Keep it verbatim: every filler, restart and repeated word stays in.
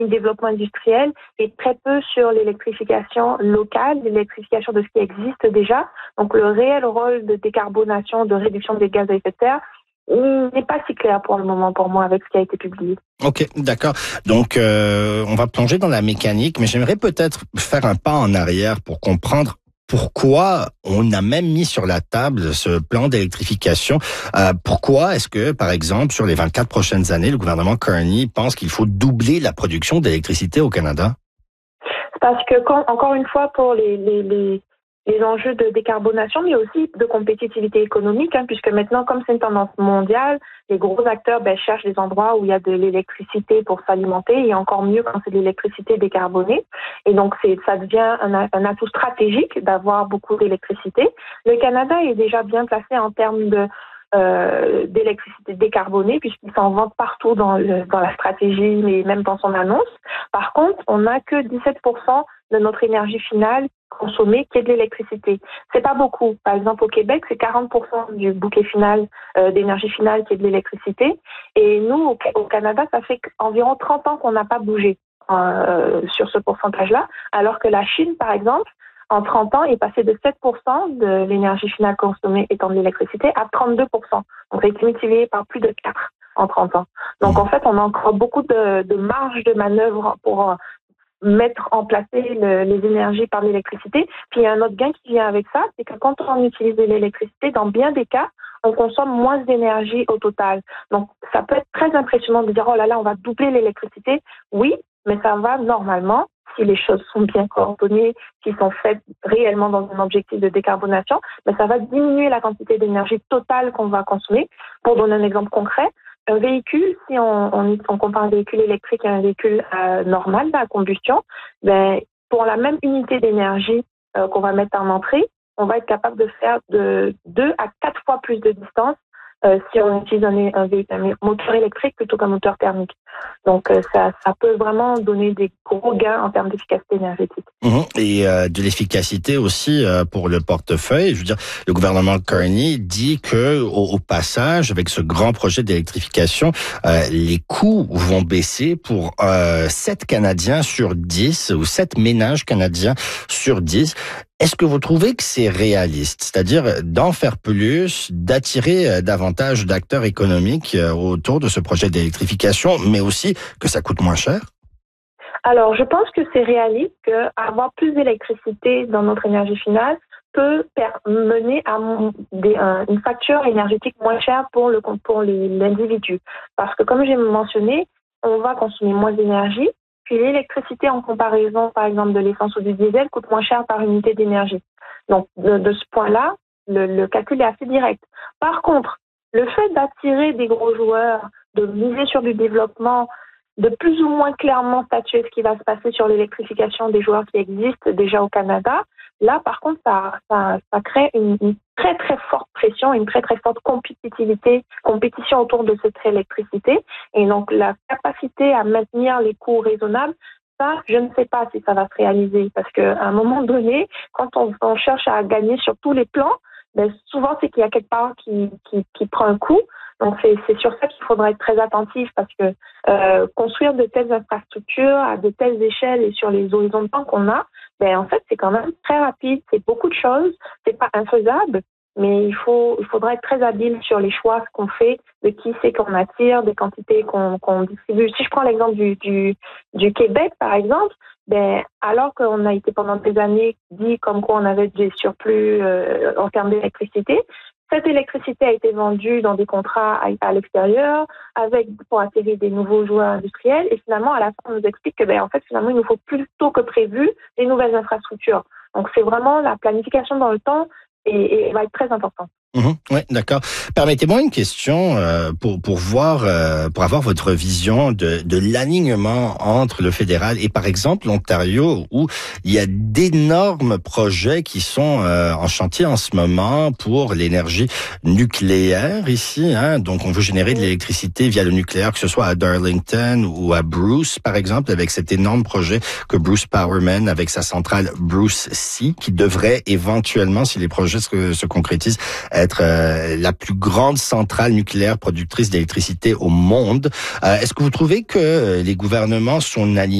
le développement industriel et très peu sur l'électrification locale, l'électrification de ce qui existe déjà. Donc le réel rôle de décarbonation, de réduction des gaz à effet de serre, n'est pas si clair pour le moment pour moi avec ce qui a été publié. Ok, d'accord. Donc, euh, on va plonger dans la mécanique, mais j'aimerais peut-être faire un pas en arrière pour comprendre pourquoi on a même mis sur la table ce plan d'électrification. Euh, pourquoi est-ce que, par exemple, sur les vingt-quatre prochaines années, le gouvernement Carney pense qu'il faut doubler la production d'électricité au Canada? Parce que, quand, encore une fois, pour les, les, les les enjeux de décarbonation, mais aussi de compétitivité économique, hein, puisque maintenant, comme c'est une tendance mondiale, les gros acteurs ben, cherchent des endroits où il y a de l'électricité pour s'alimenter, et encore mieux quand c'est de l'électricité décarbonée. Et donc, c'est, ça devient un, un atout stratégique d'avoir beaucoup d'électricité. Le Canada est déjà bien placé en termes de Euh, d'électricité décarbonée, puisqu'il s'en vante partout dans, le, dans la stratégie, mais même dans son annonce. Par contre, on n'a que dix-sept pour cent de notre énergie finale consommée qui est de l'électricité. C'est pas beaucoup. Par exemple, au Québec, c'est quarante pour cent du bouquet final euh, d'énergie finale qui est de l'électricité. Et nous, au, au Canada, ça fait environ trente ans qu'on n'a pas bougé euh, sur ce pourcentage-là, alors que la Chine, par exemple, en trente ans, est passé de sept pour cent de l'énergie finale consommée étant de l'électricité à trente-deux pour cent. Donc, ça a été multiplié par plus de quatre en trente ans. Donc, en fait, on a encore beaucoup de, de marge de manœuvre pour mettre en place le, les énergies par l'électricité. Puis, il y a un autre gain qui vient avec ça, c'est que quand on utilise l'électricité, dans bien des cas, on consomme moins d'énergie au total. Donc, ça peut être très impressionnant de dire, oh là là, on va doubler l'électricité. Oui, mais ça va normalement, si les choses sont bien coordonnées, qui sont faites réellement dans un objectif de décarbonation, mais ça va diminuer la quantité d'énergie totale qu'on va consommer. Pour donner un exemple concret, un véhicule, si on, on, on compare un véhicule électrique à un véhicule euh, normal à combustion, ben, pour la même unité d'énergie euh, qu'on va mettre en entrée, on va être capable de faire de deux à quatre fois plus de distance Euh, si on utilise un, un, un moteur électrique plutôt qu'un moteur thermique. Donc, euh, ça, ça peut vraiment donner des gros gains en termes d'efficacité énergétique. Mmh. Et euh, de l'efficacité aussi euh, pour le portefeuille. Je veux dire, le gouvernement Carney dit que au, au passage, avec ce grand projet d'électrification, euh, les coûts vont baisser pour euh, sept Canadiens sur dix ou sept ménages canadiens sur dix. Est-ce que vous trouvez que c'est réaliste? C'est-à-dire d'en faire plus, d'attirer davantage d'acteurs économiques autour de ce projet d'électrification, mais aussi que ça coûte moins cher? Alors, je pense que c'est réaliste qu'avoir plus d'électricité dans notre énergie finale peut mener à une facture énergétique moins chère pour, le, pour les, l'individu. Parce que, comme j'ai mentionné, on va consommer moins d'énergie. Puis l'électricité en comparaison, par exemple, de l'essence ou du diesel coûte moins cher par unité d'énergie. Donc, de, de ce point-là, le, le calcul est assez direct. Par contre, le fait d'attirer des gros joueurs, de miser sur du développement, de plus ou moins clairement statuer ce qui va se passer sur l'électrification des joueurs qui existent déjà au Canada, là, par contre, ça, ça, ça crée une, une très, très forte pression, une très, très forte compétitivité, compétition autour de cette électricité. Et donc, la capacité à maintenir les coûts raisonnables, ça, je ne sais pas si ça va se réaliser. Parce qu'à un moment donné, quand on, on cherche à gagner sur tous les plans, ben, souvent, c'est qu'il y a quelque part qui, qui, qui prend un coup. Donc, c'est, c'est sur ça qu'il faudra être très attentif parce que euh, construire de telles infrastructures à de telles échelles et sur les horizons de temps qu'on a, ben, en fait, c'est quand même très rapide. C'est beaucoup de choses. C'est pas infaisable, mais il faut, il faudra être très habile sur les choix qu'on fait, de qui c'est qu'on attire, des quantités qu'on, qu'on distribue. Si je prends l'exemple du, du, du Québec, par exemple, ben, alors qu'on a été pendant des années dit comme quoi on avait des surplus euh, en termes d'électricité, cette électricité a été vendue dans des contrats à, à l'extérieur, avec pour attirer des nouveaux joueurs industriels. Et finalement, à la fin, on nous explique que, ben, en fait, finalement, il nous faut plus tôt que prévu des nouvelles infrastructures. Donc, c'est vraiment la planification dans le temps et, et va être très importante. Mmh, oui, d'accord. Permettez-moi une question euh, pour pour voir euh, pour avoir votre vision de de l'alignement entre le fédéral et par exemple l'Ontario où il y a d'énormes projets qui sont euh, en chantier en ce moment pour l'énergie nucléaire ici, hein. Donc on veut générer de l'électricité via le nucléaire, que ce soit à Darlington ou à Bruce par exemple, avec cet énorme projet que Bruce Power mène avec sa centrale Bruce C qui devrait éventuellement, si les projets se, se concrétisent, être euh, la plus grande centrale nucléaire productrice d'électricité au monde. Euh, est-ce que vous trouvez que les gouvernements sont alignés